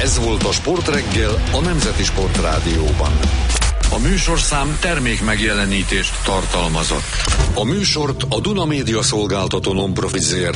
Ez volt a Sportreggel a Nemzeti Sportrádióban. A műsorszám termék megjelenítést tartalmazott. A műsort a Duna Média Szolgáltató non-profit Zrt.